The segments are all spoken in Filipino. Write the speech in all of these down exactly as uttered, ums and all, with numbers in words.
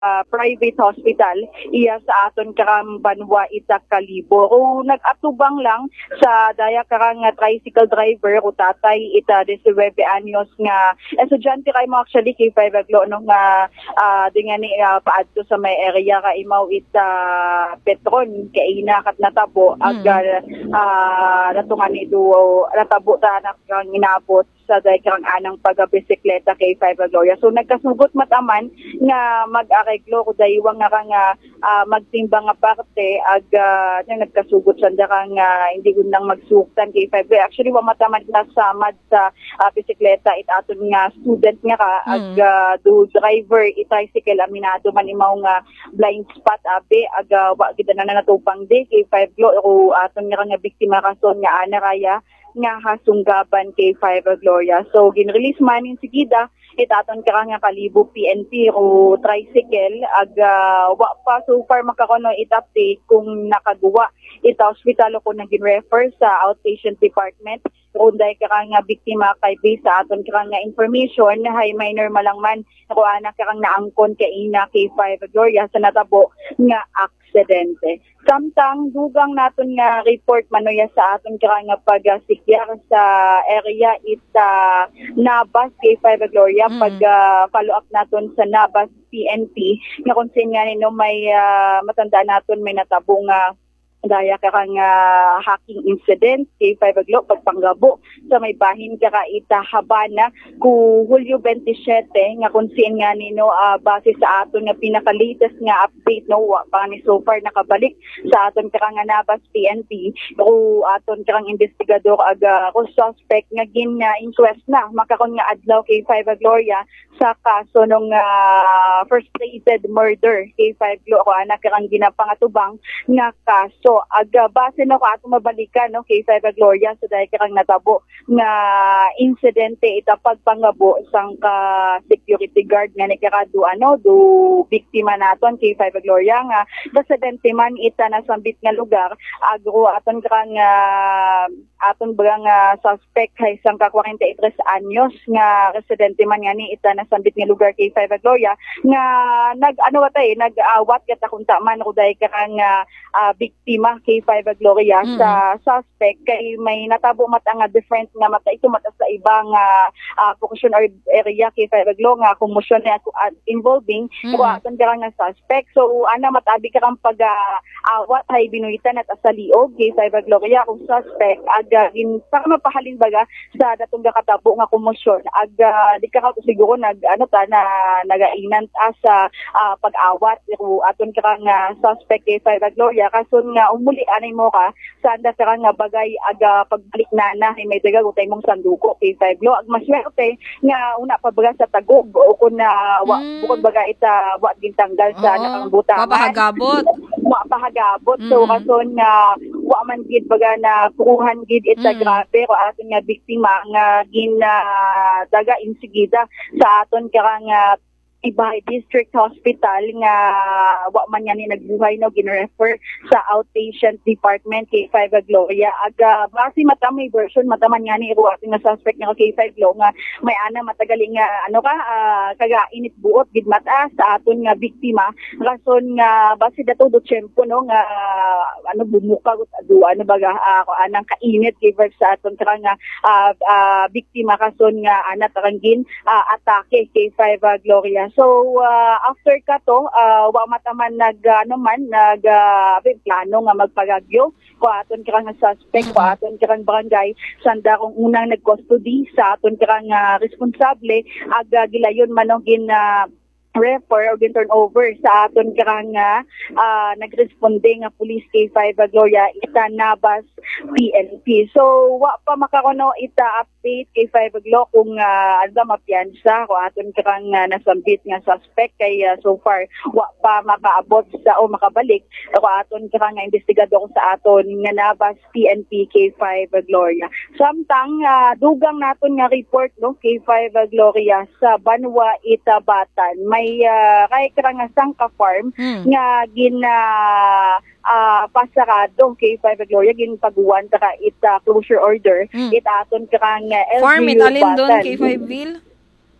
uh, private hospital iya sa aton karang banwa ita kalibo. O nag-atubang lang sa daya karang uh, tricycle driver o tatay ita nineteen anyos nga estudyante kay mo actually kay five aglo no nga uh, di nga ni uh, paadto sa may area ka imaw ita Petron kay ina kat natabo mm. ag uh, natungan ito natabo ta na kang inabot sa dahil karang anang pagabisikleta kay five Gloria. So nagkasugot mataman nga mag-areglo ko dayiwang nga kang uh, magtimbang nga parte ag uh, nagkasugot sa kang uh, hindi gundang magsuktan kay five. Actually wa mataman na sa mad sa uh, bisikleta it aton nga student nga ka mm. ag uh, do driver it tricycle aminado man imaw nga blind spot abe ag uh, wa gid na natupang di kay five Glo o aton nga nga biktima kason nga ana raya nga hasunggaban kay five Gloria. So ginrelease man in sigida itaton ka nga kalibo P N P o tricycle ag uh, wa pa so far makakono it-update kung nakaguwa ita hospital ko nang gin-refer sa outpatient department kung dahil ka nga biktima kay base sa aton ka nga information hay minor malang man ako anak ka nga naangkon kay ina kay five Gloria sa natabo nga aksidente. Samtang dugang naton nga report manoya sa aton ka nga pag-sikyar sa area ita Nabas kay five Gloria mm. pag uh, follow up naton sa Nabas P N P nga kung nga nino may uh, matanda naton may natabong uh, daya ka nga uh, hacking incident kay five Glo pagpanggabo sa may bahin ka ka ita Habana ku Hulyo twenty-seven nga kung nga nino uh, base sa aton nga pinaka-latest nga update no wa pa ni so far nakabalik sa aton ka nga Nabas P N P o aton ka nga investigador aga uh, suspect nga gin uh, inquest na makakon nga adlaw kay five Gloria sa kaso nung uh, frustrated murder kay five Glo ako anak kang ginapangatubang nga kaso. So, aga base no ka ato mabalikan no kay five Gloria so dahil karang natabo nga insidente ita pagpangabo sang ka security guard nga nikarado ano do biktima naton kay five Gloria nga residente man ita nasambit nga lugar agro aton karang uh, aton bagang uh, suspect kay sang ka forty-three anyos nga residente man nga ni ita nasambit nga lugar kay five Gloria nga nag ano watay nag-awat ket kunta man ko dahil karang uh, uh, biktima kay five Gloria mm. sa suspect kay may natabo mata nga different nga mata ito mata sa ibang uh, uh, focusation area kay five Gloria nga commotion na uh, involving mm. kuwatan ka nga suspect so ana matabi ka kang pag uh, awat hay binuitan at sa liog kay five Gloria kung suspect aga in para mapahalin baga sa datong katabo nga commotion aga di ka siguro nag ano ta na nagainan sa uh, pag-awat pero aton ka nga suspect kay five Gloria kason nga umuli anay mo ka sa anda sa nga bagay aga pagbalik na na may daga utay mong sanduko kay five Glo ag maswerte nga una pa baga sa tagog o kun na wa mm. bukod baga ita wa din tanggal sa nakang butangan mapahagabot wa pahagabot mm. so kason nga wa man gid baga na puruhan gid ita mm. grabe ko aton nga biktima nga gin uh, daga insigida sa aton karang uh, Ibay District Hospital nga wa man yan ni nagbuhay no gin-refer sa outpatient department kay five Gloria aga base mata may version mataman nga ni ruwat nga suspect nga kay five Glo nga may ana matagaling nga ano ka uh, kaga init buot gid mata sa aton nga biktima rason nga base dato do tiyempo no nga ano bumuka gut adu ano baga uh, anang kainit kay verse sa aton ka nga uh, uh, biktima kason nga ana tarangin uh, atake kay five Gloria. So uh, after ka to uh, wa mataman nag ano man nag uh, plano nga magpagagyo ko aton kirang suspect ko aton kirang barangay sanda kung unang nagcustody sa aton kirang uh, responsable aga gilayon manong gin uh, refer o gin turn over sa aton karang nga uh, nagresponde nga police kay five Gloria ita Nabas P N P. So wa pa makakuno ita update kay five Glo kung uh, ano mapiyansa ko aton karang uh, nasambit nga suspect kay uh, so far wa pa makaabot sa o makabalik ko aton karang nga investigador sa aton nga Nabas P N P kay five Gloria. Samtang uh, dugang naton nga report no kay five Gloria sa Banwa Itabatan may may uh, kay karang sangka farm hmm. nga gin uh, uh, pasarado kay five Gloria gin paguwan ta ita closure order hmm. itaton karang uh, farm it alin doon kay five Ville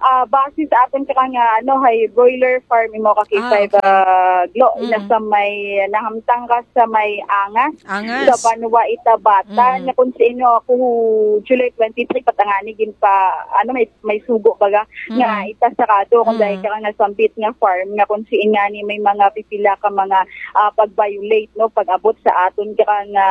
uh, base sa aton ka nga ano hay broiler farm imo ka K five Ah, okay. uh, glo Mm. ina sa may nahamtang ka sa may angas, Angas. sa Banwa Itabata Mm. nga kung sino ako July twenty-three patangani gin pa ano may may sugo baga Mm. nga itasarado kung Mm. dahil ka nga sambit nga farm nga kung siin nga ni may mga pipila ka mga ah, pag-violate no pag-abot sa aton ka nga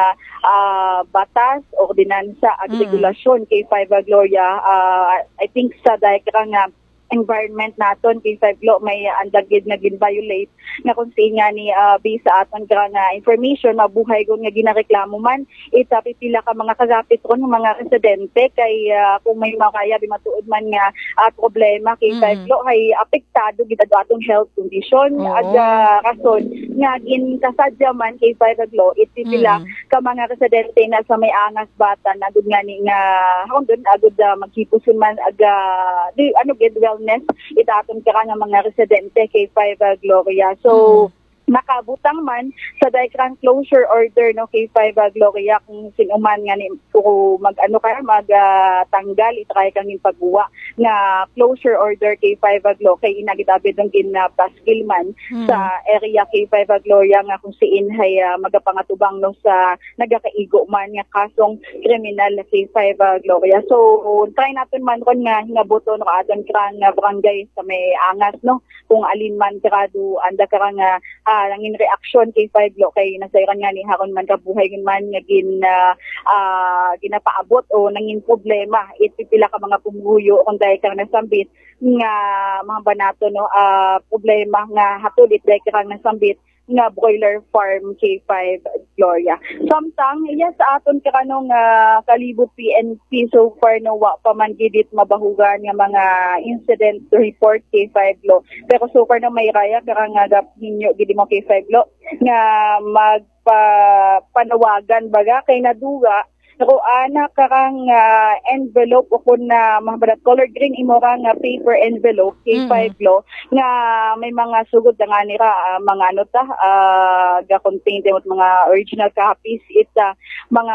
ah, batas, ordinansa at Mm. regulasyon K five uh, Gloria. ah, I think sa dahil ka nga environment naton K five law may uh, andagid nga gin-violate nga kung sino nga ni uh, based sa aton ka nga information mabuhay gon nga ginareklamo man ita pipila ka mga kagapit ron mga residente kay uh, kung may makaya bimatuod man nga uh, problema K five Mm. law ay apektado gid ato atong health condition Oo. at uh, rason nga gin kasadya man K five law it pipila Mm. ka mga residente na sa may angas bata na gud nga ni nga hakon dun agud uh, maghipuson man aga di ano gid wellness itaton ka nga mga residente K five uh, Gloria so nakabutang man sa Daikran closure order no K five uh, Gloria kung sinuman nga ni kung mag-ano ka mag-tanggal uh, itry kang pagbuwa nga closure order K five uh, Gloria kay inagitabi dong gin uh, paskil man Mm. sa area K five uh, Gloria nga kung siin hay uh, magapangatubang no sa nagakaigo man nga kasong kriminal na K five uh, Gloria so try natin man kon nga hingabuto no aton krang nga barangay sa may angas no kung alin man krado anda ka nga uh, nangin reaksyon kay five lo kay nasayran nga ni haron man kabuhay gin man nga gin uh, uh, ginapaabot o nangin problema itipila ka mga pumuyo kung dahil kang nasambit nga mga banato no uh, problema nga hatod it dahil kang nasambit nga broiler farm K five Gloria. Samtang iya sa aton kanong uh, Kalibo P N P so far no wa pa man gidit mabahugan nga mga incident report K five lo. Pero so far no may raya kara nga gap ninyo gidi mo K five lo nga magpa panawagan baga kay naduga Pero ana karang uh, envelope o kun na mga color green imo ra nga paper envelope K five mm-hmm. lo nga may mga sugod na nga nira uh, mga ano ta uh, ga contain demot mga original copies it uh, mga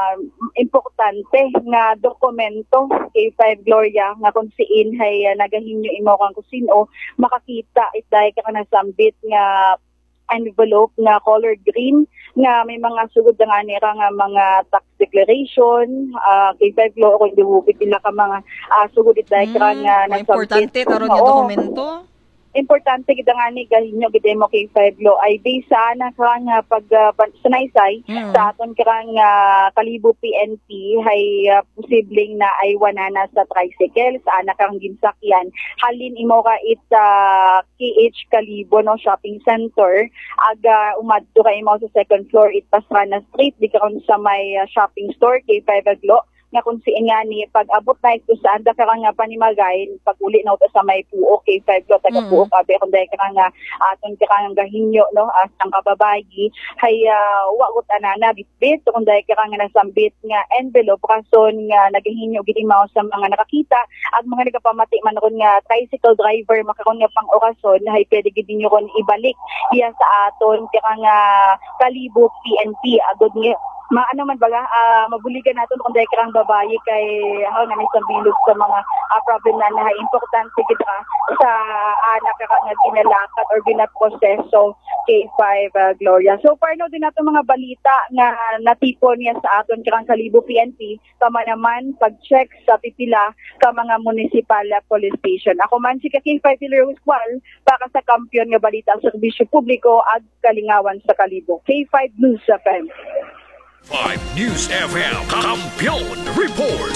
importante nga dokumento K five Gloria nga kung siin hay uh, nagahinyo imo kang kusino makakita it dahil ka nasambit nga envelope nga color green nga may mga sugod na nga nira nga mga tax declaration uh, K five law kung di mo pipila ka mga uh, sugod it dahil ka nga mm, importante taron yung dokumento importante kita nga ni gahinyo gid mo K five law ay based sa ana ka nga pag uh, sanaysay mm. sa aton karang uh, Kalibo P N P hay uh, posibleng na ay wanana sa tricycle sa ana kang ginsakyan halin imo ka it uh, K H Kalibo no shopping center aga umadto ka imo sa second floor it Pasrana Street di karon sa may uh, shopping store K five aglo nga kung siin nga ni pag-abot na ito sa anda ka nga panimagay pag-uli na ito sa may puo K five lo taga mm. puo kabe kung dahil ka nga aton ka nga gahinyo no as ang kababagi hay uh, wagot anana bitbit kung dahil ka nga nasambit nga envelope kason nga nagahinyo gid mao sa mga nakakita at mga nagapamati man ron nga tricycle driver makaron nga pang orason hay pwede gid ninyo ron ibalik iya sa aton ka nga Kalibo P N P agod nga maano man baga uh, mabuligan naton kung dahil karang babae kay how nga ni bilog sa mga uh, problem na na importante kita sa anak ka nga ginalakat or ginaproseso K five uh, Gloria. So far no din nato mga balita nga natipon niya sa aton karang Kalibo P N P kama naman pag-check sa pipila ka mga municipal uh, police station. Ako man si K five Hilary Usqual para sa kampiyon nga balita sa serbisyo publiko ag kalingawan sa Kalibo. K five News F M. five News F M Kampiyon Report.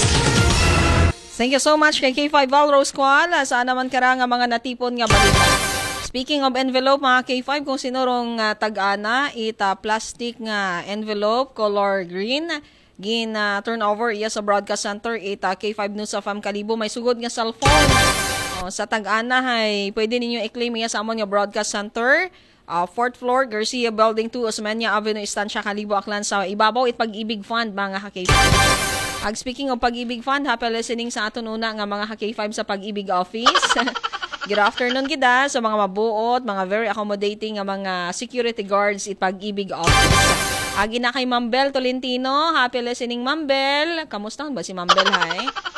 Thank you so much kay K five Valrose Squad. Saan naman kara nga mga natipon nga balita. Speaking of envelope mga K five, kung sinurong uh, tag-ana, ita plastic nga envelope, color green, gin uh, turnover iya sa broadcast center, ita K five News of Am Kalibo, may sugod nga cellphone. O, sa tag-ana, hay, pwede ninyo i-claim iya sa amon nga broadcast center. Uh, fourth floor, Garcia Building two, Osmeña Avenue, Estancia, Kalibo, Aklan, sa ibabaw, it Pag-ibig Fund, mga ka-K five. Ag speaking of Pag-ibig Fund, happy listening sa aton una nga mga ka-K five sa Pag-ibig Office. Good afternoon gida sa mga mabuot, mga very accommodating nga mga security guards it Pag-ibig Office. Agi na kay Ma'am Bel Tolentino, happy listening Ma'am Bel. Kamusta ba si Ma'am Bel, hay?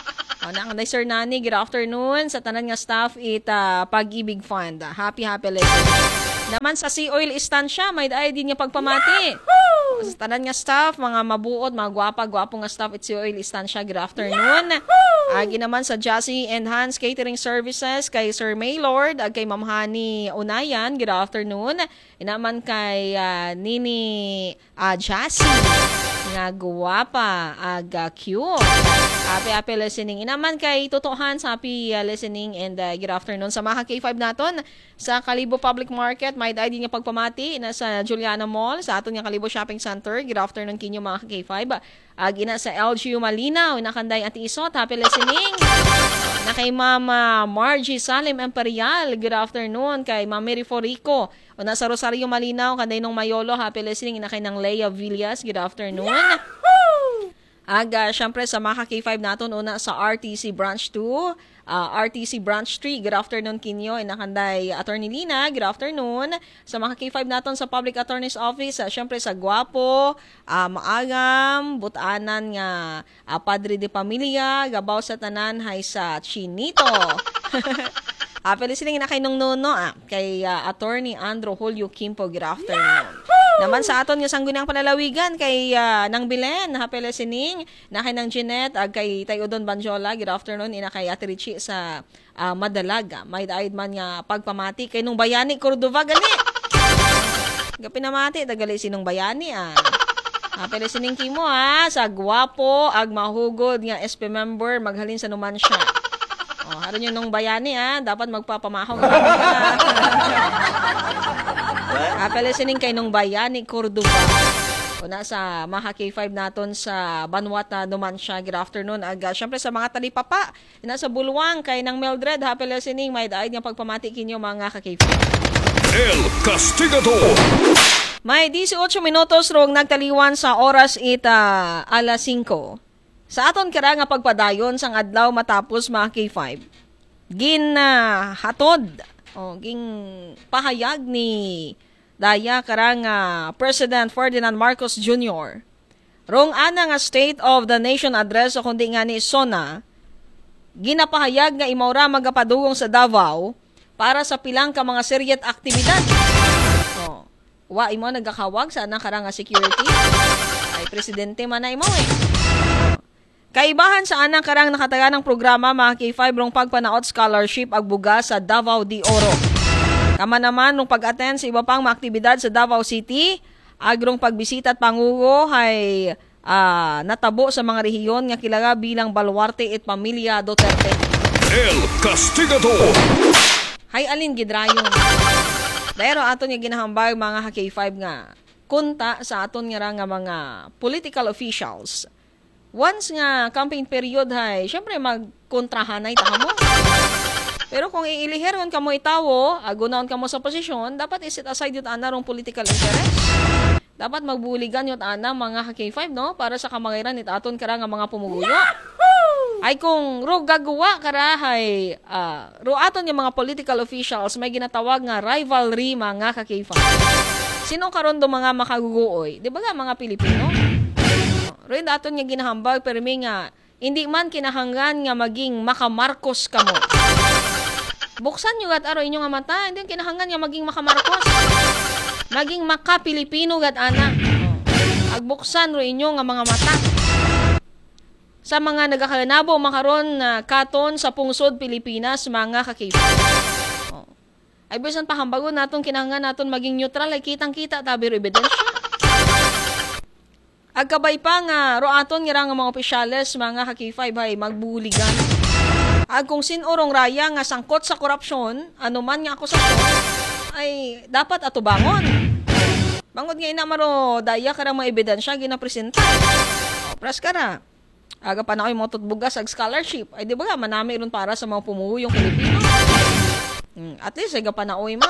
Oh, na kanday Sir Nani, good afternoon sa tanan nga staff it uh, Pag-ibig Fund. Happy happy listening. Naman sa Sea Oil Estancia, may daay din nga pagpamati. Sa tanan nga staff, mga mabuot, mga gwapa, gwapo nga staff at Sea Oil Estancia, good afternoon. Agi naman sa Jassy Enhanced Catering Services kay Sir Maylord, ag kay Ma'am Hani Unayan, good afternoon. Inaman kay uh, Nini uh, Jassy, nga gwapa, ag uh, cute. Happy happy listening. Inaman kay Totohan, happy uh, listening and uh, good afternoon sa mga K five naton sa Kalibo Public Market. May daay din nga pagpamati na sa Juliana Mall sa aton nga Kalibo Shopping Center. Good afternoon kinyo mga K five. Ag ina sa L G U Malinaw, nakanday at isot, happy listening. Na kay Mama Margie Salim Imperial, good afternoon. Kay Ma'am Mary Forico, o nasa Rosario Malinaw, kanday nung Mayolo, happy listening. Na kay nang Leia Villas, good afternoon. Aga, syempre sa mga K five naton una sa R T C Branch two, uh, R T C Branch three, good afternoon kinyo, inakanday Attorney Lina, good afternoon. Sa mga K five naton sa Public Attorney's Office, uh, syempre sa Guapo, uh, Maagam, Butanan nga uh, Padre de Pamilya, gabaw sa tanan hay sa Chinito. Happy listening na kay nung nono ah, kay uh, Attorney Andrew Julio Kimpo, good afternoon. Naman sa aton nga sanggunang panalawigan kay uh, nang Bilen, happy listening. Na kay nang Jeanette, ag kay Tayudon Banjola, good afternoon. Ina kay Ate Richie sa uh, Madalag. May daid man nga pagpamati kay nung Bayani Cordova gali. Gapinamati dagali sinong Bayani ah. Happy listening kimo ha sa gwapo ag mahugod nga S P member maghalin sa Numancia. Oh, haron yun nung Bayani ah, dapat magpapamahog. Happy listening kay nung Bayani Cordova. Una sa mga K five naton sa Banwata Numancia, good afternoon. Aga, syempre sa mga talipapa, ina sa Bulwang kay nang Mildred, happy listening. May daay nga pagpamati kinyo mga ka-K five. El Castigador. May eighteen minutos rong nagtaliwan sa oras ita alas singko. Sa aton kara nga pagpadayon sang adlaw matapos mga K five. Gin uh, hatod o ging pahayag ni daya karang uh, President Ferdinand Marcos Junior Rong ana nga State of the Nation address o kundi nga ni SONA, ginapahayag nga imawra magapadugong sa Davao para sa pilang ka mga seriet aktibidad. O, wa imo nagakawag sa anang karang nga security. Ay presidente man na imo eh. Kaibahan sa anang karang nakataga ng programa mga K five rong pagpanaot scholarship ag buga sa Davao de Oro. Kama naman nung pag-attend sa iba pang mga aktibidad sa Davao City, agrong pagbisita at pangugo ay uh, natabo sa mga rehiyon nga kilala bilang Baluarte at Pamilya Duterte. El Castigador. Hay alin gidrayon. Pero aton nga ginahambag mga K five nga kunta sa aton nga nga mga political officials. Once nga campaign period hay, syempre magkontrahanay ta mo. Pero kung iiliheron ka mo itawo, agunaon ka mo sa posisyon, dapat iset aside yun ana rong political interest. Dapat magbuligan yun ana mga K five, no? Para sa kamangairan it aton kara nga mga pumuguyo. Ay kung ro gagawa kara hay, uh, ro aton yung mga political officials may ginatawag nga rivalry mga K five. Sino karon do mga makaguguoy? Di ba nga mga Pilipino? Rin aton nga ginahambag pero may nga hindi man kinahanglan nga maging makamarcos kamo. Buksan nyo gat aro inyo nga mata, hindi kinahanglan nga maging makamarcos. Maging maka-Pilipino gat ana. Agbuksan ro inyo nga mga mata. Sa mga nagakanabo makaron na uh, katon sa pungsod Pilipinas mga kakipa. Oh. Ay bisan pahambagon naton kinahanglan naton maging neutral ay kitang-kita tabi ro ebidensya. Agkabay pa nga, roaton nga nga mga opisyales, mga K five ay magbuligan. Ag kung sinurong raya nga sangkot sa korupsyon, anuman nga akusasyon, ay dapat ato bangon. Bangod nga inamaro, daya ka mga ebidensya, ginapresenta. O, pras ka na. Aga pa na kayo mga tutbugas ag scholarship. Ay di ba nga, manami ron para sa mga pumuyong Pilipino. Hmm, at least, aga pa na oy mo.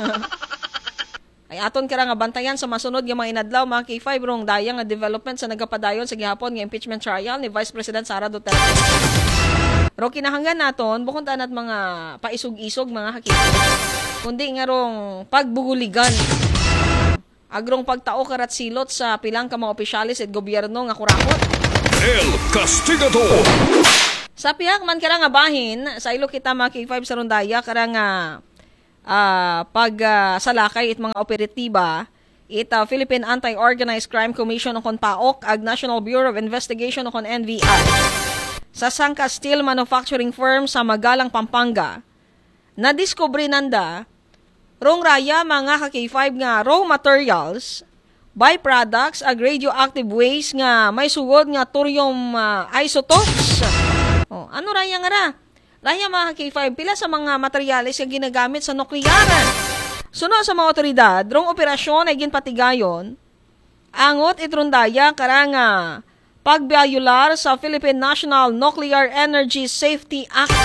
Ay aton kira nga bantayan sa masunod nga mga inadlaw mga K five rong daya nga development sa nagapadayon sa gihapon nga impeachment trial ni Vice President Sara Duterte. Ro kinahanglan naton bukod anat mga paisog-isog mga K five. Kundi nga rong pagbuguligan. Agrong pagtao karat silot sa pilang ka mga opisyalis at gobyerno nga kurakot. El Castigador. Sa piyak man kara nga bahin, sa ilo kita mga K five sa Rondaya, kara nga uh, pag uh, salakay it mga operatiba, it uh, Philippine Anti-Organized Crime Commission o kon P A O C, ag National Bureau of Investigation o kon N B I. Sa Sangka Steel Manufacturing Firm sa Magalang, Pampanga, nadiskubre nanda, rong raya mga ka K five nga raw materials, byproducts, ag radioactive waste nga may sugod nga thorium uh, isotopes. Oh, ano raya nga ra? Raya mga K five, pila sa mga materyales nga ginagamit sa nuklearan. Suno sa mga otoridad, rong operasyon ay ginpatigayon, angot itrundaya karanga pagbiayular sa Philippine National Nuclear Energy Safety Act.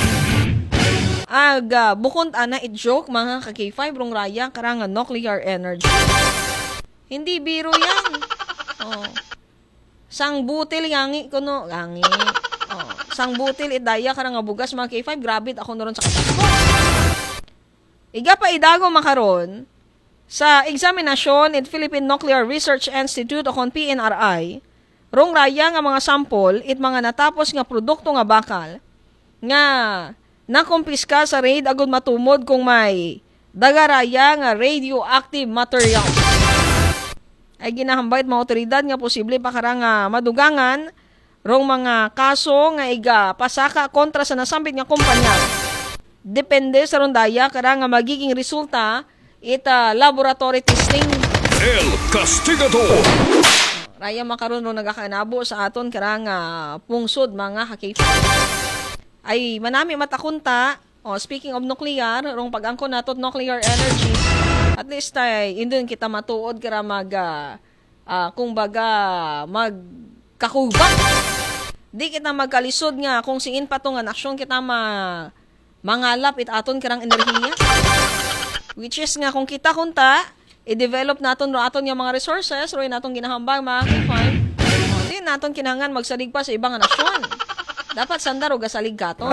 Ag uh, bukod ana it-joke mga ka K five, rong raya karanga nuclear energy. Hindi biro yan. Oh. Sang butil yangi kuno, yangi. Oh, sang butil idaya ka nga bugas mga K five, grabe ako na ron sa katas ko. Iga pa idago makaron sa examinasyon at Philippine Nuclear Research Institute o kon P N R I, rong raya nga mga sample it mga natapos nga produkto nga bakal nga nakumpiska sa raid agud matumod kung may dagaraya nga radioactive material. Ay ginahambay mga otoridad nga posible pa kara nga madugangan rong mga kaso nga iga pasaka kontra sa nasambit nga kumpanya. Depende sa rondaya kara nga magiging resulta ita laboratory testing. El Castigador. Raya makaron rong nagakanabo sa aton kara nga pungsod mga ka-K five. Ay manami matakunta. Oh, speaking of nuclear, rong pag-angko natot nuclear energy, at least ay indun kita matuod kara mag uh, uh, kung baga mag kakubat. Di kita magkalisod nga kung siin pa tong aksyon kita ma mangalap it aton karang enerhiya. Which is nga kung kita kunta, i-develop naton ro aton yung mga resources, ro naton ginahambang mga K five. O, di naton kinahanglan magsalig pa sa ibang nasyon. Dapat sandar o gasalig katon.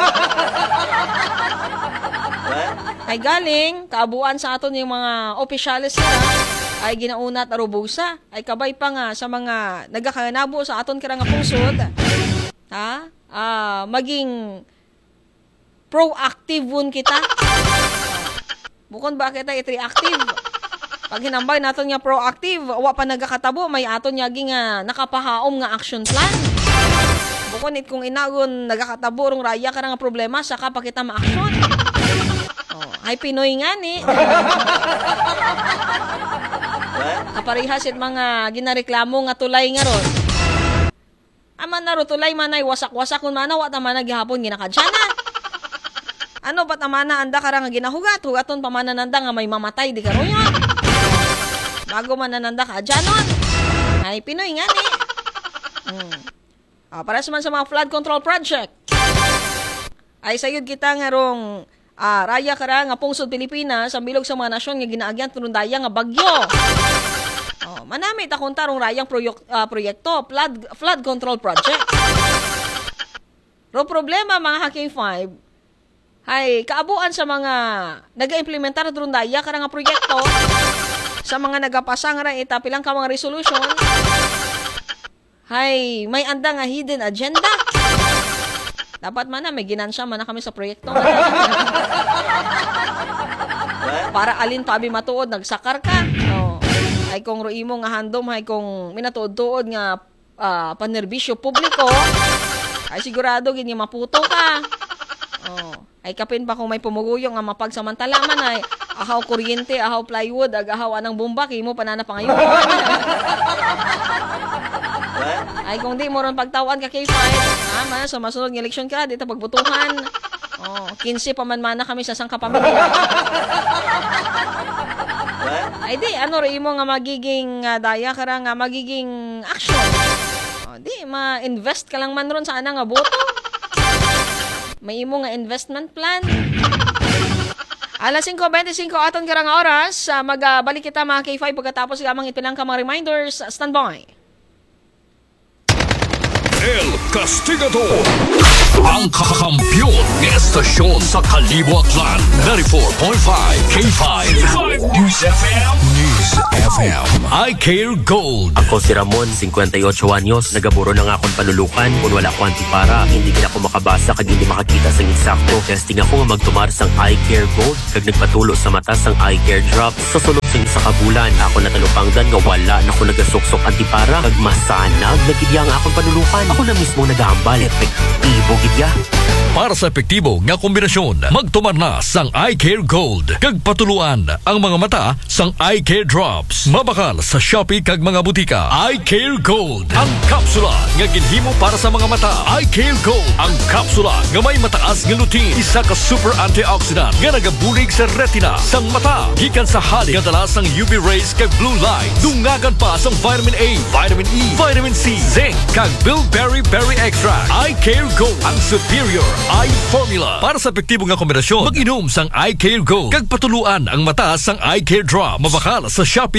Ay galing, kaabuan sa aton yung mga opisyalis na ay ginaunat arubusa. Ay kabay pa nga sa mga nagakanabo sa aton karang pungsod. Ha? Ah, maging proactive won kita. Bukod ba kita it-reactive? Pag hinambay naton nga proactive, wa pa nagakatabo, may aton yagi nga nakapahaom nga action plan. Bukod it kung inagon nagakatabo rong raya ka nga problema, saka pa kita ma-action. Oh, ay Pinoy nga ni. Kaparihas it mga ginareklamo nga tulay nga ron. Aman na ro tulay manay wasak-wasak kun mana wa ta man gihapon ginakadyana. Ano ba't amana anda ka nga ginahugat? Hugaton pa manananda nga may mamatay di karon yun. Bago manananda ka dyanon. Ay Pinoy nga ni. Hmm. Ah, para sa man sa mga flood control project. Ay sayod kita nga rong ah, raya kara nga pungsod Pilipinas ang bilog sa mga nasyon nga ginaagyan tunundaya nga bagyo. Oh, manami ta kun tarong rayang proyek, uh, proyekto flood flood control project. Ro problema mga K five ay kaabuan sa mga naga-implementar na tunundaya kara nga proyekto sa mga nagapasa nga ita pilang ka mga resolution. Hay, may anda nga hidden agenda. Dapat man na may ginansya man na kami sa proyekto. Para alin tabi matuod nagsakar ka. No. Ay kung ruimo nga handom ay kung minatuod-tuod nga uh, panerbisyo publiko, ay sigurado gini maputo ka. Oh, ay kapin pa kung may pumuguyong nga mapagsamantalaman ay ahaw kuryente, ahaw plywood, ag ahaw anang bomba kimo panana pa ngayon. Ay kung di mo ron pagtawan ka K five, ha, man, sa masunod ng eleksyon ka, dito pagbutuhan. Oh, quince pa man mana kami sa sangka pamilya. Ay di, ano rin mo nga magiging uh, daya ka nga magiging action. Oh, di, ma-invest ka lang man ron sa ana nga boto. May imo nga investment plan. Alas five twenty-five aton ka nga oras, uh, magbalik kita mga K five pagkatapos gamang ipilang ka mga reminders. Stand by. El Castigador, ang kakampiyon ng estasyon sa Kalibo Aklan, ninety-four point five K five News F M. News F M. F M. I Care Gold. Ako si Ramon, fifty-eight anyos. Nagaburo na nga akong panulukan. Kung wala ko antipara, hindi kina ako makabasa kag hindi makakita sa insakto. Testing ako nga magtumar sang I Care Gold. Kag nagpatulo sa mata sang I Care Drops. Sa sulod sang isa ka bulan, ako natalupangdan nga wala na ako nagasuksok antipara. Kag masanag, nagidya nga akong panulukan. Ako na mismo nagahambal. Epektibo gidya. Para sa epektibo nga kombinasyon, magtumar na sang I Care Gold. Kag patuluan ang mga mata sang I Care Drops. Mabakal sa Shopee kag mga butika. I Care Gold. Ang kapsula nga ginhimo para sa mga mata. I Care Gold. Ang kapsula nga may mataas nga lutein. Isa ka super antioxidant nga nagabulig sa retina sang mata. Gikan sa halik nga dala sang U V rays kag blue light. Dungagan pa sang vitamin A, vitamin E, vitamin C, zinc kag bilberry berry extract. I Care Gold. Ang superior eye formula. Para sa epektibo nga kombinasyon, mag-inom sang I Care Gold. Kag patuluan ang mata sang I Care Drop. Mabakal sa Shopee